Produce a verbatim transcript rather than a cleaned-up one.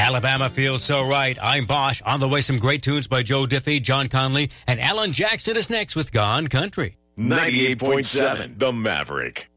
Alabama feels so right. I'm Bosch. On the way, some great tunes by Joe Diffie, John Conley, and Alan Jackson is next with Gone Country. ninety-eight point seven The Maverick.